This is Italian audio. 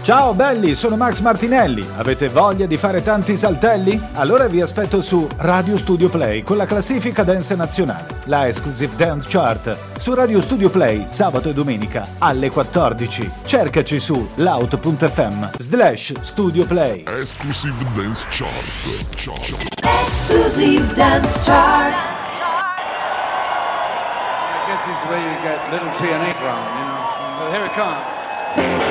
Ciao belli, sono Max Martinelli. Avete voglia di fare tanti saltelli? Allora vi aspetto su Radio Studio Play con la classifica dance nazionale, la Exclusive Dance Chart, su Radio Studio Play sabato e domenica alle 14. Cercaci su laut.fm/Studio Play. Exclusive Dance Chart. Exclusive Dance Chart. I guess this is where you get little TNA from, you know. So here it comes.